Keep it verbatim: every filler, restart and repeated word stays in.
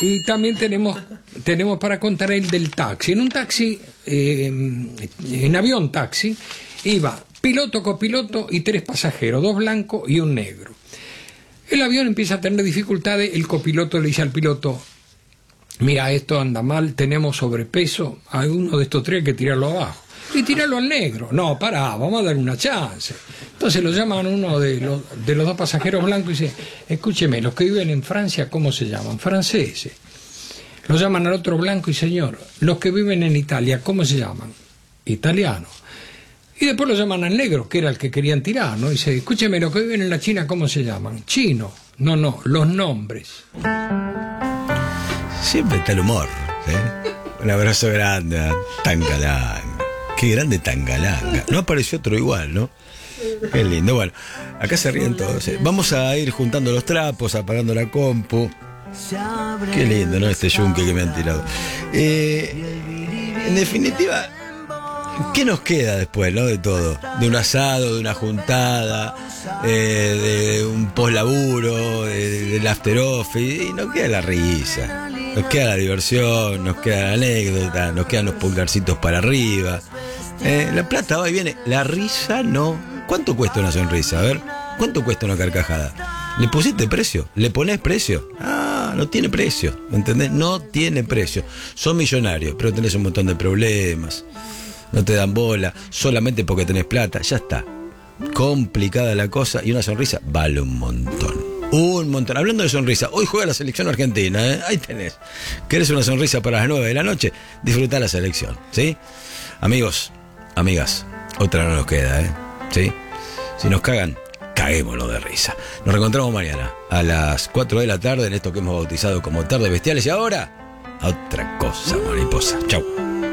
Y también tenemos, tenemos para contar el del taxi. En un taxi, eh, en avión taxi, iba piloto, copiloto y tres pasajeros, dos blancos y un negro. El avión empieza a tener dificultades, el copiloto le dice al piloto: mira, esto anda mal, tenemos sobrepeso, a uno de estos tres hay que tirarlo abajo. Y tirarlo al negro. No, pará, vamos a dar una chance. Entonces lo llaman uno de los, de los dos pasajeros blancos y dice: escúcheme, los que viven en Francia, ¿cómo se llaman? Franceses. Lo llaman al otro blanco y: señor, los que viven en Italia, ¿cómo se llaman? Italianos. Y después lo llaman al negro, que era el que querían tirar, ¿no? Y dice: escúcheme, los que viven en la China, ¿cómo se llaman? Chino. No, no, los nombres. Siempre está el humor, ¿eh? Un abrazo grande a Tangalanga. Qué grande Tangalanga. No apareció otro igual, ¿no? Qué lindo. Bueno, acá se ríen todos, ¿eh? Vamos a ir juntando los trapos, apagando la compu. Qué lindo, ¿no? Este yunque que me han tirado. Eh, en definitiva, ¿qué nos queda después, no? De todo. De un asado, de una juntada, eh, de un poslaburo, de, del after office. Y nos queda la risa, nos queda la diversión, nos queda la anécdota, nos quedan los pulgarcitos para arriba. Eh, la plata va y viene. La risa no. ¿Cuánto cuesta una sonrisa? A ver, ¿cuánto cuesta una carcajada? ¿Le pusiste precio? ¿Le ponés precio? Ah, no tiene precio, ¿entendés? No tiene precio. Sos millonario, pero tenés un montón de problemas. No te dan bola, solamente porque tenés plata. Ya está. Complicada la cosa, y una sonrisa vale un montón. Un montón. Hablando de sonrisa, hoy juega la selección argentina, ¿eh? Ahí tenés. ¿Querés una sonrisa para las nueve de la noche? Disfrutá la selección, ¿sí? Amigos, amigas, otra no nos queda, ¿eh? ¿Sí? Si nos cagan, caguémoslo de risa. Nos reencontramos mañana a las cuatro de la tarde en esto que hemos bautizado como Tardes Bestiales. Y ahora, a otra cosa, mariposa. Chau.